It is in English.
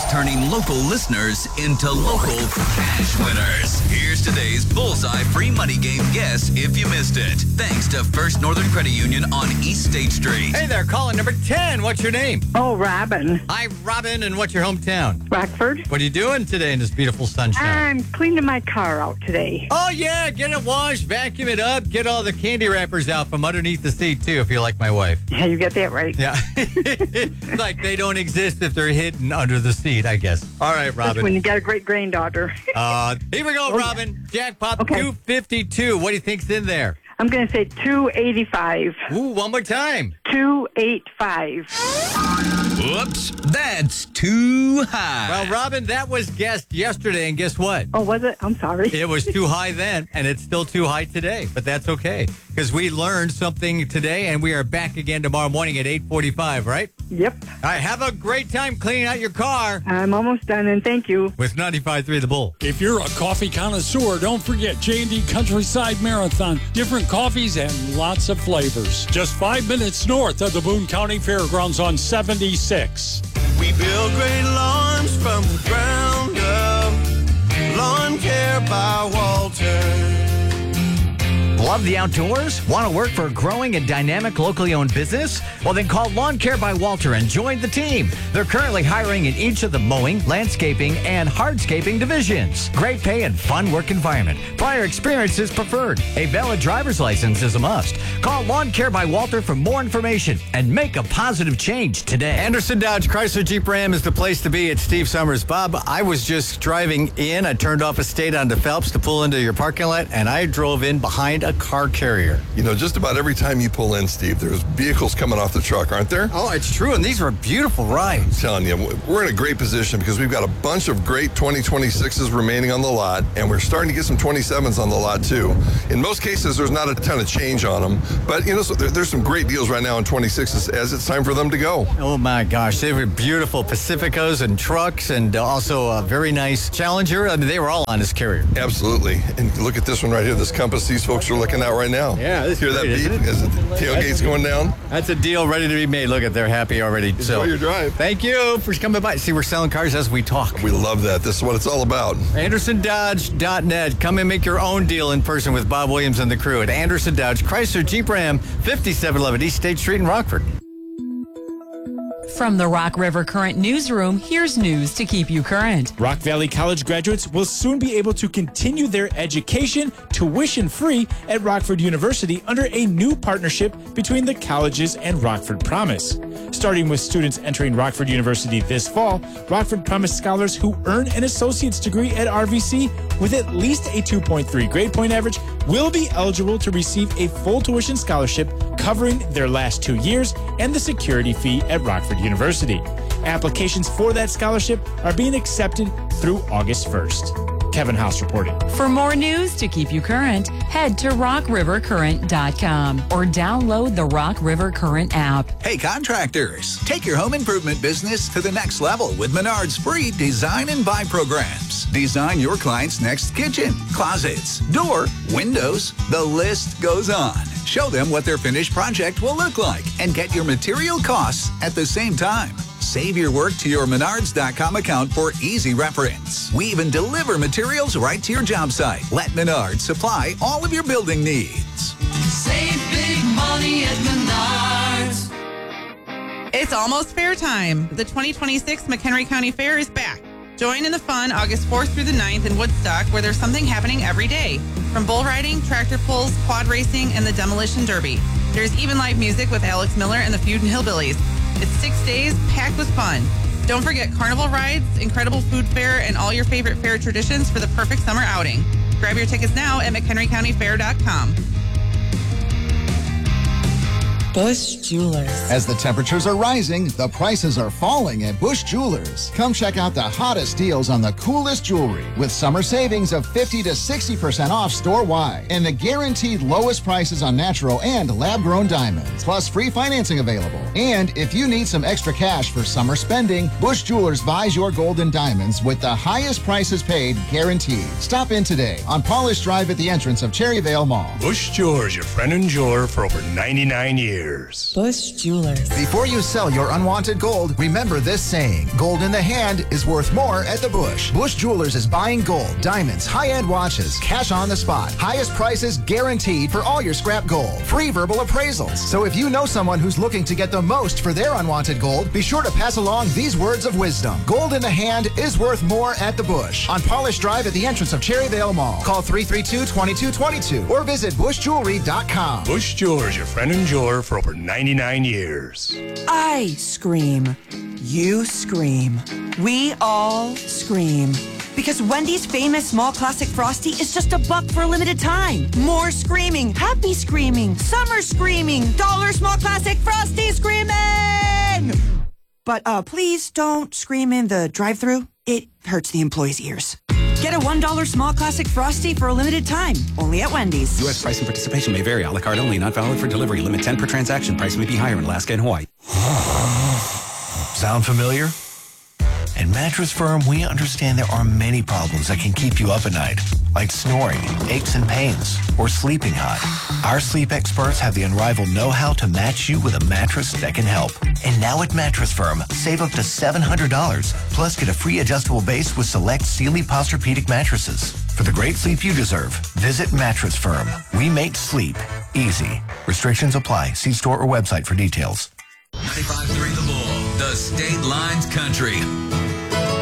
is turning local listeners into local cash winners. Here's today's Bullseye free money game guess if you missed it. Thanks to First Northern Credit Union on East State Street. Hey there, calling number 10. What's your name? Oh, Robin. Hi, Robin, and what's your hometown? Rockford. What are you doing today in this beautiful sunshine? I'm cleaning my car out today. Oh, yeah, get it washed, vacuum it up, get all the candy wrappers out from underneath the seat, too, if you're like my wife. Yeah, you got that right. Yeah. Like they don't exist if they're hidden under the seat, I guess. All right, That's Robin. when you got a great granddaughter. Here we go, Robin. Jackpot Okay. 252. What do you think's in there? I'm going to say 285. Ooh, one more time. 285. Whoops, that's too high. Well, Robin, that was guessed yesterday, and guess what? Oh, was it? I'm sorry. It was too high then, and it's still too high today. But that's okay, because we learned something today, and we are back again tomorrow morning at 8:45, right? Yep. All right, have a great time cleaning out your car I'm almost done, and thank you. with 95.3 The Bull. If you're a coffee connoisseur, don't forget J&D Countryside Marathon. Different coffees and lots of flavors. Just 5 minutes north of the Boone County Fairgrounds on 76. We build great lawns from the ground up. Lawn Care by Walter. Love the outdoors? Want to work for a growing and dynamic locally owned business? Well, then call Lawn Care by Walter and join the team. They're currently hiring in each of the mowing, landscaping, and hardscaping divisions. Great pay and fun work environment. Prior experience is preferred. A valid driver's license is a must. Call Lawn Care by Walter for more information and make a positive change today. Anderson Dodge Chrysler Jeep Ram is the place to be. It's Steve Summers. Bob, I was just driving in. I turned off a state onto Phelps to pull into your parking lot, and I drove in behind a car carrier. You know, just about every time you pull in, Steve, there's vehicles coming off the truck, aren't there? Oh, it's true, and these were beautiful rides. I'm telling you, we're in a great position because we've got a bunch of great 2026s remaining on the lot, and we're starting to get some 27s on the lot, too. In most cases, there's not a ton of change on them, but, you know, so there's some great deals right now on 26s as it's time for them to go. Oh, my gosh. They were beautiful Pacificos and trucks, and also a very nice Challenger. I mean, they were all on this carrier. Absolutely. And look at this one right here, this Compass these folks are looking at right now. Yeah, this is Hear that great, beep isn't it? as the tailgate's going down? That's a deal ready to be made. Look at, they're happy already. Enjoy your drive. Thank you for coming by. See, we're selling cars as we talk. We love that. This is what it's all about. AndersonDodge.net. Come and make your own deal in person with Bob Williams and the crew at Anderson Dodge Chrysler Jeep Ram, 5711 East State Street in Rockford. From the Rock River Current Newsroom, here's news to keep you current. Rock Valley College graduates will soon be able to continue their education tuition-free at Rockford University under a new partnership between the colleges and Rockford Promise. Starting with students entering Rockford University this fall, Rockford Promise scholars who earn an associate's degree at RVC with at least a 2.3 grade point average will be eligible to receive a full tuition scholarship covering their last 2 years and the security fee at Rockford University. Applications for that scholarship are being accepted through August 1st. Kevin House reporting. For more news to keep you current, head to rockrivercurrent.com or download the Rock River Current app. Hey, contractors, take your home improvement business to the next level with Menard's free design and buy programs. Design your client's next kitchen, closets, door, windows. The list goes on. Show them what their finished project will look like and get your material costs at the same time. Save your work to your Menards.com account for easy reference. We even deliver materials right to your job site. Let Menards supply all of your building needs. Save big money at Menards. It's almost fair time. The 2026 McHenry County Fair is back. Join in the fun August 4th through the 9th in Woodstock, where there's something happening every day. From bull riding, tractor pulls, quad racing, and the demolition derby. There's even live music with Alex Miller and the Feud and Hillbillies. It's 6 days packed with fun. Don't forget carnival rides, incredible food fair, and all your favorite fair traditions for the perfect summer outing. Grab your tickets now at McHenryCountyFair.com. Bush Jewelers. As the temperatures are rising, the prices are falling at Bush Jewelers. Come check out the hottest deals on the coolest jewelry with summer savings of 50 to 60% off store-wide and the guaranteed lowest prices on natural and lab-grown diamonds, plus free financing available. And if you need some extra cash for summer spending, Bush Jewelers buys your gold and diamonds with the highest prices paid guaranteed. Stop in today on Polish Drive at the entrance of Cherryvale Mall. Bush Jewelers, your friend and jeweler for over 99 years. years. Bush Jewelers. Before you sell your unwanted gold, remember this saying. Gold in the hand is worth more at the Bush. Bush Jewelers is buying gold, diamonds, high-end watches, cash on the spot. Highest prices guaranteed for all your scrap gold. Free verbal appraisals. So if you know someone who's looking to get the most for their unwanted gold, be sure to pass along these words of wisdom. Gold in the hand is worth more at the Bush. On Polish Drive at the entrance of Cherryvale Mall. Call 332-2222 or visit bushjewelry.com. Bush Jewelers, your friend and jeweler for over 99 years. I scream. You scream. We all scream. Because Wendy's famous small classic Frosty is just $1 for a limited time. More screaming, happy screaming, summer screaming, dollar small classic Frosty screaming! But please don't scream in the drive-thru. It hurts the employees' ears. Get a $1 small classic Frosty for a limited time. Only at Wendy's. U.S. price and participation may vary. A la carte only. Not valid for delivery. Limit 10 per transaction. Price may be higher in Alaska and Hawaii. Sound familiar? At Mattress Firm, we understand there are many problems that can keep you up at night, like snoring, aches and pains, or sleeping hot. Our sleep experts have the unrivaled know-how to match you with a mattress that can help. And now at Mattress Firm, save up to $700, plus get a free adjustable base with select Sealy Posturepedic mattresses. For the great sleep you deserve, visit Mattress Firm. We make sleep easy. Restrictions apply. See store or website for details. 95.3 The Bull, the State Lines Country.